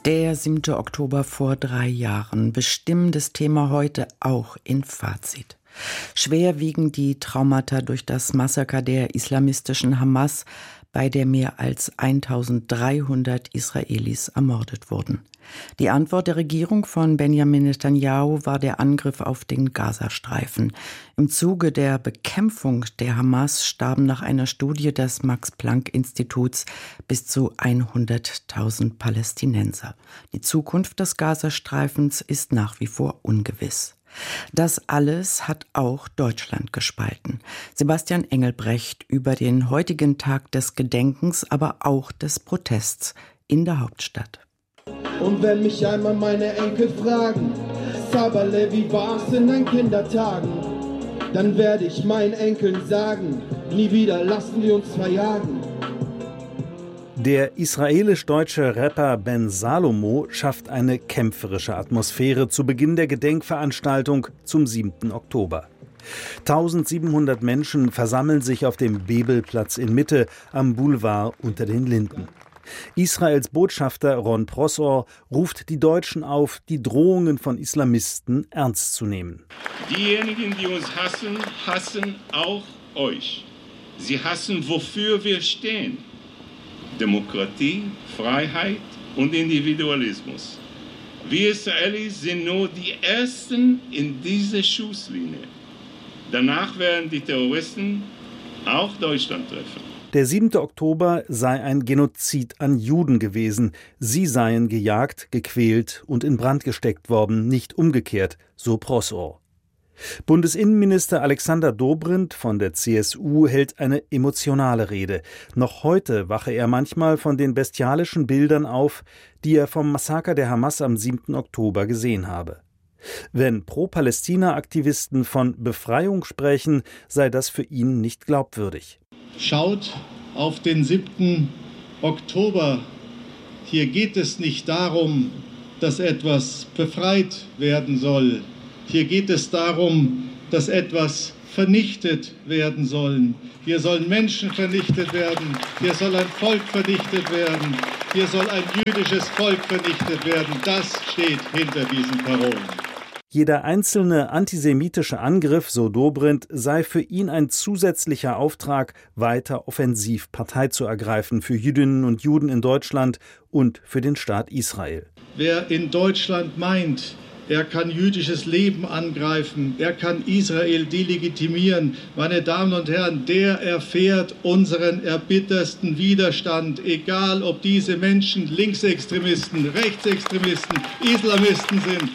Der 7. Oktober vor 3 Jahren, bestimmendes Thema heute auch in Fazit. Schwer wiegen die Traumata durch das Massaker der islamistischen Hamas, bei der mehr als 1300 Israelis ermordet wurden. Die Antwort der Regierung von Benjamin Netanyahu war der Angriff auf den Gazastreifen. Im Zuge der Bekämpfung der Hamas starben nach einer Studie des Max-Planck-Instituts bis zu 100.000 Palästinenser. Die Zukunft des Gazastreifens ist nach wie vor ungewiss. Das alles hat auch Deutschland gespalten. Sebastian Engelbrecht über den heutigen Tag des Gedenkens, aber auch des Protests in der Hauptstadt. Und wenn mich einmal meine Enkel fragen, Sabale, wie war's in deinen Kindertagen? Dann werde ich meinen Enkeln sagen, nie wieder lassen wir uns verjagen. Der israelisch-deutsche Rapper Ben Salomo schafft eine kämpferische Atmosphäre zu Beginn der Gedenkveranstaltung zum 7. Oktober. 1700 Menschen versammeln sich auf dem Bebelplatz in Mitte am Boulevard unter den Linden. Israels Botschafter Ron Prosor ruft die Deutschen auf, die Drohungen von Islamisten ernst zu nehmen. Diejenigen, die uns hassen, hassen auch euch. Sie hassen, wofür wir stehen. Demokratie, Freiheit und Individualismus. Wir Israelis sind nur die Ersten in dieser Schusslinie. Danach werden die Terroristen auch Deutschland treffen. Der 7. Oktober sei ein Genozid an Juden gewesen. Sie seien gejagt, gequält und in Brand gesteckt worden, nicht umgekehrt, so Prosor. Bundesinnenminister Alexander Dobrindt von der CSU hält eine emotionale Rede. Noch heute wache er manchmal von den bestialischen Bildern auf, die er vom Massaker der Hamas am 7. Oktober gesehen habe. Wenn Pro-Palästina-Aktivisten von Befreiung sprechen, sei das für ihn nicht glaubwürdig. Schaut auf den 7. Oktober. Hier geht es nicht darum, dass etwas befreit werden soll. Hier geht es darum, dass etwas vernichtet werden soll. Hier sollen Menschen vernichtet werden. Hier soll ein Volk vernichtet werden. Hier soll ein jüdisches Volk vernichtet werden. Das steht hinter diesen Parolen. Jeder einzelne antisemitische Angriff, so Dobrindt, sei für ihn ein zusätzlicher Auftrag, weiter offensiv Partei zu ergreifen für Jüdinnen und Juden in Deutschland und für den Staat Israel. Wer in Deutschland meint, er kann jüdisches Leben angreifen, er kann Israel delegitimieren, meine Damen und Herren, der erfährt unseren erbittersten Widerstand, egal ob diese Menschen Linksextremisten, Rechtsextremisten, Islamisten sind.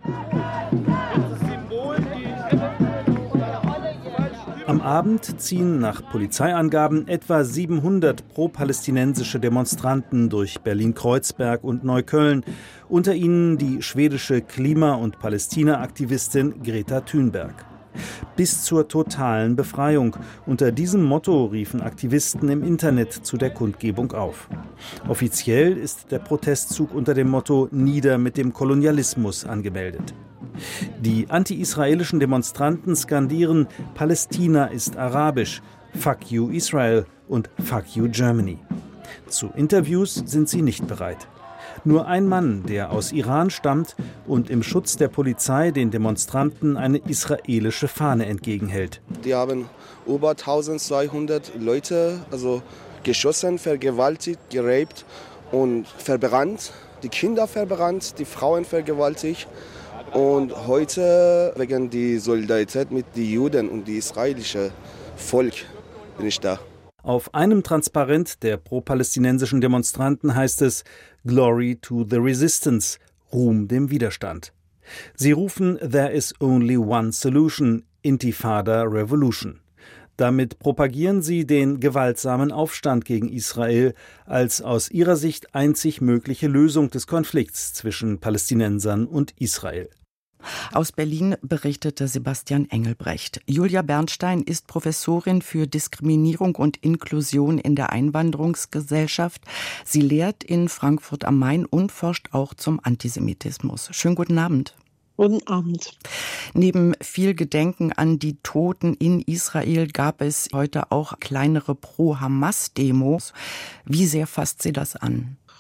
Am Abend ziehen nach Polizeiangaben etwa 700 pro-palästinensische Demonstranten durch Berlin-Kreuzberg und Neukölln, unter ihnen die schwedische Klima- und Palästina-Aktivistin Greta Thunberg. Bis zur totalen Befreiung. Unter diesem Motto riefen Aktivisten im Internet zu der Kundgebung auf. Offiziell ist der Protestzug unter dem Motto »Nieder mit dem Kolonialismus« angemeldet. Die anti-israelischen Demonstranten skandieren »Palästina ist arabisch«, »Fuck you Israel« und »Fuck you Germany«. Zu Interviews sind sie nicht bereit. Nur ein Mann, der aus Iran stammt und im Schutz der Polizei den Demonstranten eine israelische Fahne entgegenhält. Die haben über 1200 Leute geschossen, vergewaltigt, geraped und verbrannt. Die Kinder verbrannt, die Frauen vergewaltigt. Und heute wegen der Solidarität mit den Juden und dem israelischen Volk bin ich da. Auf einem Transparent der pro-palästinensischen Demonstranten heißt es »Glory to the Resistance«, Ruhm dem Widerstand. Sie rufen »There is only one solution«, Intifada Revolution. Damit propagieren sie den gewaltsamen Aufstand gegen Israel als aus ihrer Sicht einzig mögliche Lösung des Konflikts zwischen Palästinensern und Israel. Aus Berlin berichtete Sebastian Engelbrecht. Julia Bernstein ist Professorin für Diskriminierung und Inklusion in der Einwanderungsgesellschaft. Sie lehrt in Frankfurt am Main und forscht auch zum Antisemitismus. Schönen guten Abend. Guten Abend. Neben viel Gedenken an die Toten in Israel gab es heute auch kleinere Pro-Hamas-Demos. Wie sehr fasst Sie das an?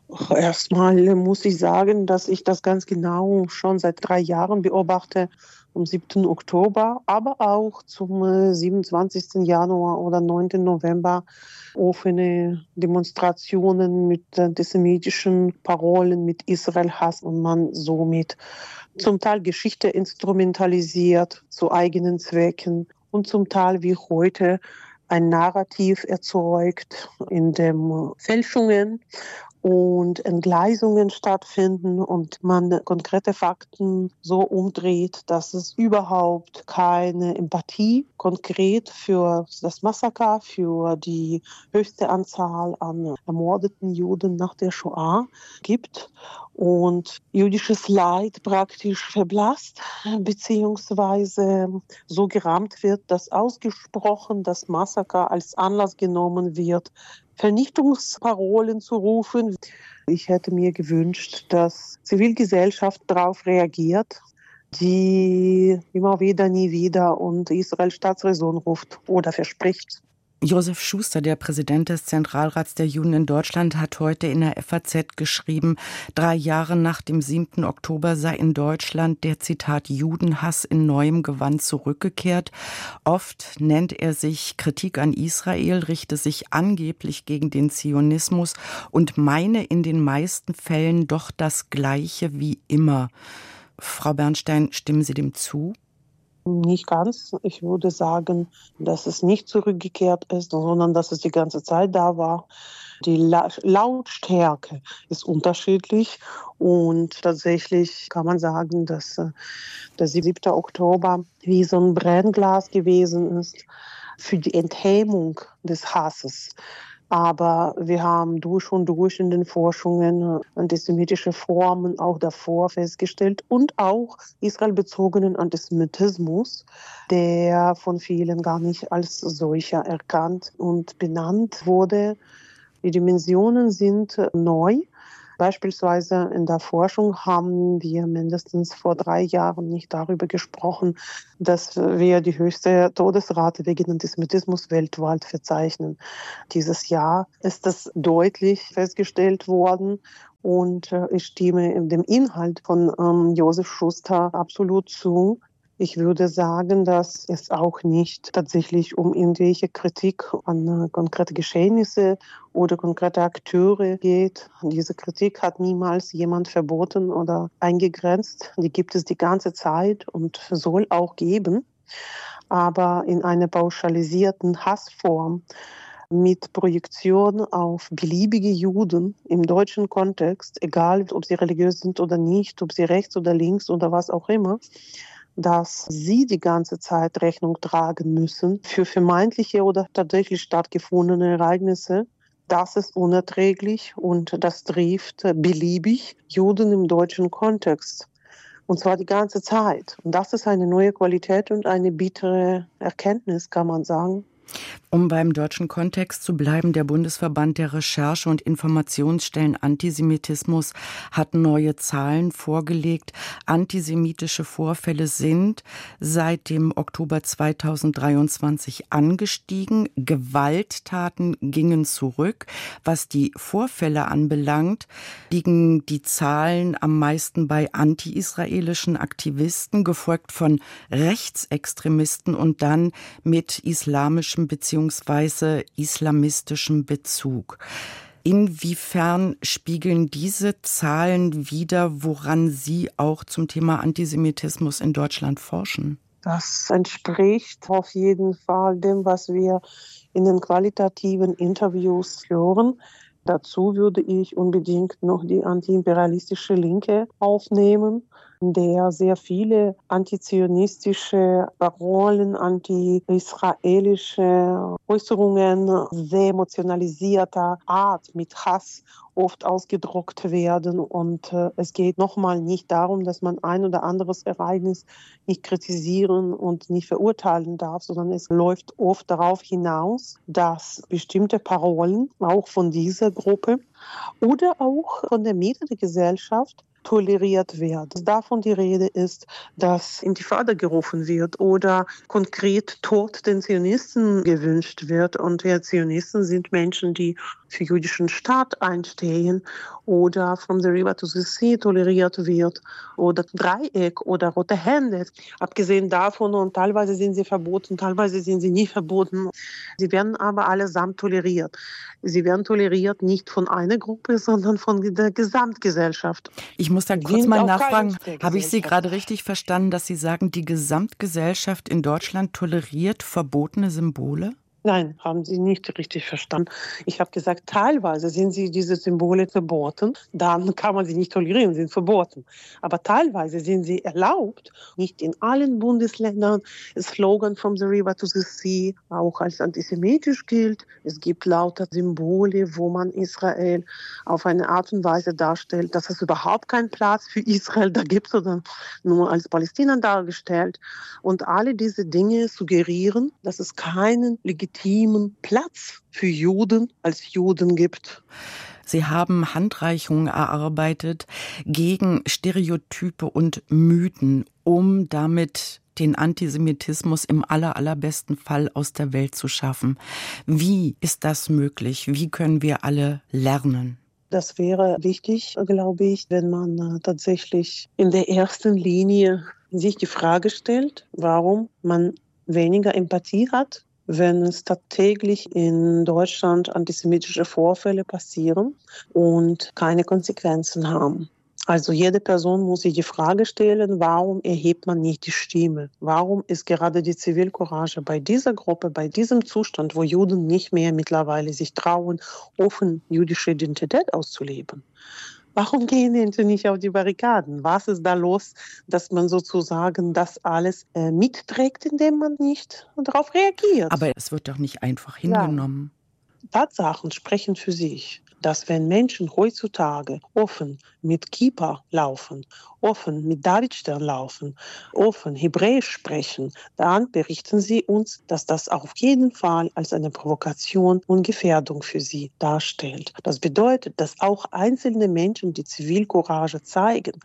Erstmal muss ich sagen, dass ich das ganz genau schon seit 3 Jahren beobachte, am 7. Oktober, aber auch zum 27. Januar oder 9. November offene Demonstrationen mit antisemitischen Parolen, mit Israel-Hass und man somit zum Teil Geschichte instrumentalisiert zu eigenen Zwecken und zum Teil wie heute ein Narrativ erzeugt, in dem Fälschungen und Entgleisungen stattfinden und man konkrete Fakten so umdreht, dass es überhaupt keine Empathie konkret für das Massaker, für die höchste Anzahl an ermordeten Juden nach der Shoah gibt und jüdisches Leid praktisch verblasst, beziehungsweise so gerahmt wird, dass ausgesprochen das Massaker als Anlass genommen wird, Vernichtungsparolen zu rufen. Ich hätte mir gewünscht, dass Zivilgesellschaft darauf reagiert, die immer wieder, nie wieder und Israel Staatsräson ruft oder verspricht. Josef Schuster, der Präsident des Zentralrats der Juden in Deutschland, hat heute in der FAZ geschrieben, 3 Jahre nach dem 7. Oktober sei in Deutschland der, Zitat, Judenhass in neuem Gewand zurückgekehrt. Oft nennt er sich Kritik an Israel, richte sich angeblich gegen den Zionismus und meine in den meisten Fällen doch das Gleiche wie immer. Frau Bernstein, stimmen Sie dem zu? Nicht ganz. Ich würde sagen, dass es nicht zurückgekehrt ist, sondern dass es die ganze Zeit da war. Die Lautstärke ist unterschiedlich und tatsächlich kann man sagen, dass der 7. Oktober wie so ein Brennglas gewesen ist für die Enthemmung des Hasses. Aber wir haben durch und durch in den Forschungen antisemitische Formen auch davor festgestellt und auch israelbezogenen Antisemitismus, der von vielen gar nicht als solcher erkannt und benannt wurde. Die Dimensionen sind neu. Beispielsweise in der Forschung haben wir mindestens vor 3 Jahren nicht darüber gesprochen, dass wir die höchste Todesrate wegen Antisemitismus weltweit verzeichnen. Dieses Jahr ist das deutlich festgestellt worden. Und ich stimme dem Inhalt von Josef Schuster absolut zu. Ich würde sagen, dass es auch nicht tatsächlich um irgendwelche Kritik an konkrete Geschehnisse oder konkrete Akteure geht. Diese Kritik hat niemals jemand verboten oder eingegrenzt. Die gibt es die ganze Zeit und soll auch geben. Aber in einer pauschalisierten Hassform mit Projektion auf beliebige Juden im deutschen Kontext, egal ob sie religiös sind oder nicht, ob sie rechts oder links oder was auch immer, dass sie die ganze Zeit Rechnung tragen müssen für vermeintliche oder tatsächlich stattgefundene Ereignisse. Das ist unerträglich und das trifft beliebig Juden im deutschen Kontext. Und zwar die ganze Zeit. Und das ist eine neue Qualität und eine bittere Erkenntnis, kann man sagen. Um beim deutschen Kontext zu bleiben, der Bundesverband der Recherche- und Informationsstellen Antisemitismus hat neue Zahlen vorgelegt. Antisemitische Vorfälle sind seit dem Oktober 2023 angestiegen. Gewalttaten gingen zurück. Was die Vorfälle anbelangt, liegen die Zahlen am meisten bei anti-israelischen Aktivisten, gefolgt von Rechtsextremisten und dann mit islamischem bzw. islamistischem Bezug. Inwiefern spiegeln diese Zahlen wider, woran Sie auch zum Thema Antisemitismus in Deutschland forschen? Das entspricht auf jeden Fall dem, was wir in den qualitativen Interviews hören. Dazu würde ich unbedingt noch die antiimperialistische Linke aufnehmen, in der sehr viele antizionistische Parolen, anti-israelische Äußerungen sehr emotionalisierter Art mit Hass oft ausgedruckt werden. Und es geht nochmal nicht darum, dass man ein oder anderes Ereignis nicht kritisieren und nicht verurteilen darf, sondern es läuft oft darauf hinaus, dass bestimmte Parolen auch von dieser Gruppe oder auch von der Mitte der Gesellschaft toleriert wird. Davon die Rede ist, dass Intifada gerufen wird oder konkret Tod den Zionisten gewünscht wird. Und die Zionisten sind Menschen, die für jüdischen Staat einstehen oder from the river to the sea toleriert wird oder Dreieck oder rote Hände. Abgesehen davon, und teilweise sind sie verboten, teilweise sind sie nie verboten. Sie werden aber allesamt toleriert. Sie werden toleriert nicht von einer Gruppe, sondern von der Gesamtgesellschaft. Ich muss da kurz mal nachfragen, habe ich Sie gerade richtig verstanden, dass Sie sagen, die Gesamtgesellschaft in Deutschland toleriert verbotene Symbole? Nein, haben Sie nicht richtig verstanden. Ich habe gesagt, teilweise sind diese Symbole verboten. Dann kann man sie nicht tolerieren, sind verboten. Aber teilweise sind sie erlaubt. Nicht in allen Bundesländern. Das Slogan From the River to the Sea auch als antisemitisch gilt. Es gibt lauter Symbole, wo man Israel auf eine Art und Weise darstellt, dass es überhaupt keinen Platz für Israel da gibt, sondern nur als Palästina dargestellt. Und alle diese Dinge suggerieren, dass es keinen legitimen Platz für Juden als Juden gibt. Sie haben Handreichungen erarbeitet gegen Stereotype und Mythen, um damit den Antisemitismus im allerbesten Fall aus der Welt zu schaffen. Wie ist das möglich? Wie können wir alle lernen? Das wäre wichtig, glaube ich, wenn man tatsächlich in der ersten Linie sich die Frage stellt, warum man weniger Empathie hat, wenn es tagtäglich in Deutschland antisemitische Vorfälle passieren und keine Konsequenzen haben. Also jede Person muss sich die Frage stellen, warum erhebt man nicht die Stimme? Warum ist gerade die Zivilcourage bei dieser Gruppe, bei diesem Zustand, wo Juden nicht mehr mittlerweile sich trauen, offen jüdische Identität auszuleben? Warum gehen die nicht auf die Barrikaden? Was ist da los, dass man sozusagen das alles mitträgt, indem man nicht darauf reagiert? Aber es wird doch nicht einfach hingenommen. Ja. Tatsachen sprechen für sich, dass wenn Menschen heutzutage offen mit Kippa laufen, offen mit Davidstern laufen, offen Hebräisch sprechen, dann berichten sie uns, dass das auf jeden Fall als eine Provokation und Gefährdung für sie darstellt. Das bedeutet, dass auch einzelne Menschen die Zivilcourage zeigen,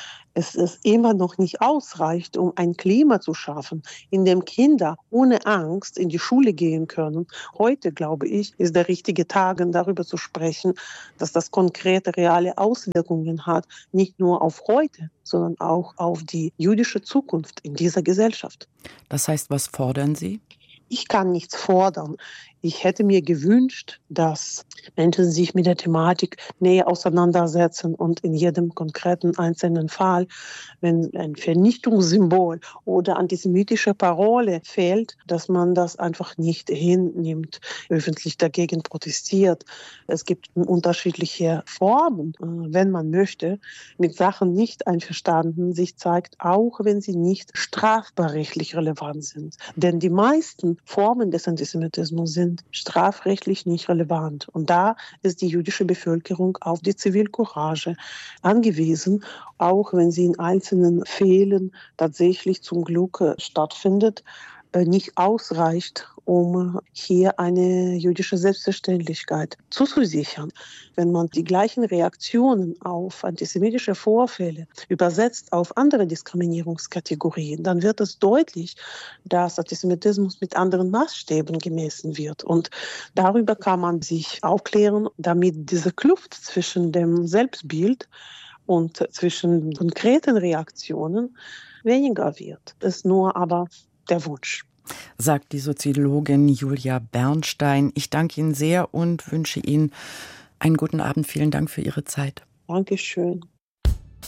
es ist immer noch nicht ausreicht, um ein Klima zu schaffen, in dem Kinder ohne Angst in die Schule gehen können. Heute, glaube ich, ist der richtige Tag, darüber zu sprechen, dass das konkrete, reale Auswirkungen hat, nicht nur auf heute, sondern auch auf die jüdische Zukunft in dieser Gesellschaft. Das heißt, was fordern Sie? Ich kann nichts fordern. Ich hätte mir gewünscht, dass Menschen sich mit der Thematik näher auseinandersetzen und in jedem konkreten einzelnen Fall, wenn ein Vernichtungssymbol oder antisemitische Parole fehlt, dass man das einfach nicht hinnimmt, öffentlich dagegen protestiert. Es gibt unterschiedliche Formen, wenn man möchte, mit Sachen nicht einverstanden sich zeigt, auch wenn sie nicht strafbarrechtlich relevant sind. Denn die meisten Formen des Antisemitismus sind strafrechtlich nicht relevant. Und da ist die jüdische Bevölkerung auf die Zivilcourage angewiesen, auch wenn sie in einzelnen Fällen tatsächlich zum Glück stattfindet, nicht ausreicht, um hier eine jüdische Selbstverständlichkeit zuzusichern. Wenn man die gleichen Reaktionen auf antisemitische Vorfälle übersetzt auf andere Diskriminierungskategorien, dann wird es deutlich, dass Antisemitismus mit anderen Maßstäben gemessen wird. Und darüber kann man sich aufklären, damit diese Kluft zwischen dem Selbstbild und zwischen konkreten Reaktionen weniger wird. Das ist nur aber der Wunsch. Sagt die Soziologin Julia Bernstein. Ich danke Ihnen sehr und wünsche Ihnen einen guten Abend. Vielen Dank für Ihre Zeit. Dankeschön.